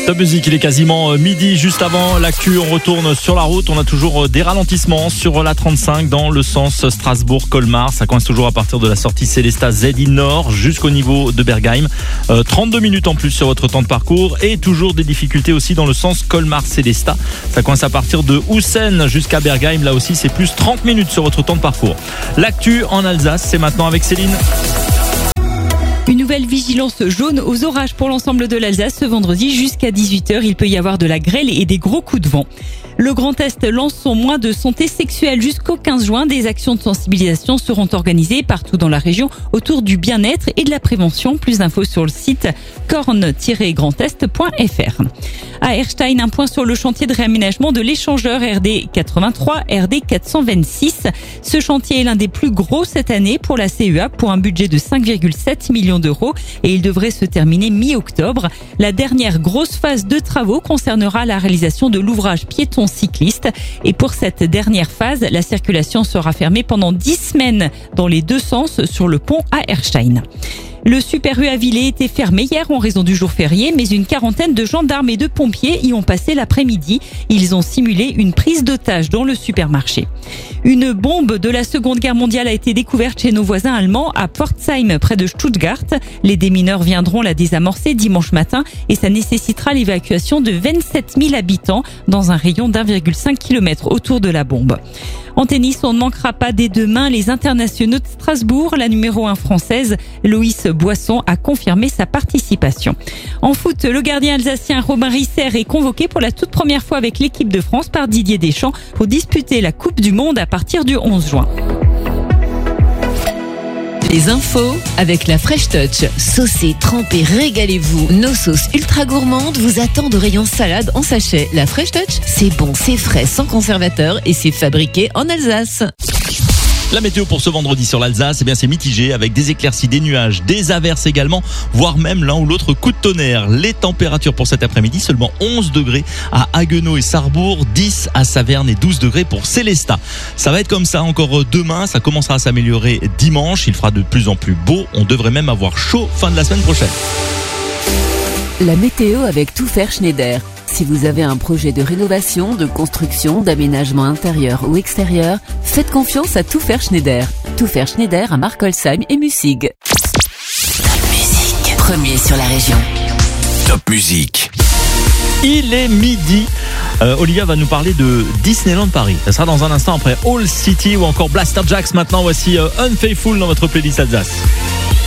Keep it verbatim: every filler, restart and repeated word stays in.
Top Musique, il est quasiment midi. Juste avant l'actu, on retourne sur la route. On a toujours des ralentissements sur la trente-cinq dans le sens Strasbourg-Colmar. Ça coince toujours à partir de la sortie Célestat Z I Nord jusqu'au niveau de Bergheim. Euh, trente-deux minutes en plus sur votre temps de parcours et toujours des difficultés aussi dans le sens Colmar-Célestat. Ça coince à partir de Houssen jusqu'à Bergheim. Là aussi, c'est plus trente minutes sur votre temps de parcours. L'actu en Alsace, c'est maintenant avec Céline. Une nouvelle vigilance jaune aux orages pour l'ensemble de l'Alsace ce vendredi jusqu'à dix-huit heures. Il peut y avoir de la grêle et des gros coups de vent. Le Grand Est lance son mois de santé sexuelle jusqu'au quinze juin. Des actions de sensibilisation seront organisées partout dans la région autour du bien-être et de la prévention. Plus d'infos sur le site corne tiret grand est point f r. À Erstein, un point sur le chantier de réaménagement de l'échangeur R D quatre-vingt-trois R D quatre cent vingt-six. Ce chantier est l'un des plus gros cette année pour la C E A pour un budget de cinq virgule sept millions d'euros et il devrait se terminer mi-octobre. La dernière grosse phase de travaux concernera la réalisation de l'ouvrage piéton cycliste et pour cette dernière phase, la circulation sera fermée pendant dix semaines dans les deux sens sur le pont à Erstein. Le Super U à Villers était fermé hier en raison du jour férié, mais une quarantaine de gendarmes et de pompiers y ont passé l'après-midi. Ils ont simulé une prise d'otage dans le supermarché. Une bombe de la Seconde Guerre mondiale a été découverte chez nos voisins allemands à Pforzheim, près de Stuttgart. Les démineurs viendront la désamorcer dimanche matin et ça nécessitera l'évacuation de vingt-sept mille habitants dans un rayon d'un virgule cinq kilomètre autour de la bombe. En tennis, on ne manquera pas dès demain les internationaux de Strasbourg. La numéro un française, Loïs Boisson, a confirmé sa participation. En foot, le gardien alsacien Robin Risser est convoqué pour la toute première fois avec l'équipe de France par Didier Deschamps pour disputer la Coupe du Monde à partir du onze juin. Les infos avec la Fresh Touch. Saucez, trempez, régalez-vous. Nos sauces ultra gourmandes vous attendent au rayon salade en sachet. La Fresh Touch, c'est bon, c'est frais, sans conservateur et c'est fabriqué en Alsace. La météo pour ce vendredi sur l'Alsace, eh bien c'est mitigé avec des éclaircies, des nuages, des averses également, voire même l'un ou l'autre coup de tonnerre. Les températures pour cet après-midi, seulement onze degrés à Haguenau et Sarrebourg, dix à Saverne et douze degrés pour Célestat. Ça va être comme ça encore demain, ça commencera à s'améliorer dimanche, il fera de plus en plus beau, on devrait même avoir chaud fin de la semaine prochaine. La météo avec Tout Faire Schneider. Si vous avez un projet de rénovation, de construction, d'aménagement intérieur ou extérieur, faites confiance à Tout Faire Schneider. Tout Faire Schneider à Markolsheim et Mussig. Top Musique, premier sur la région. Top Musique. Il est midi. Euh, Olivia va nous parler de Disneyland Paris. Ça sera dans un instant après All City ou encore Blaster Jacks. Maintenant, voici euh, Unfaithful dans votre playlist Alsace.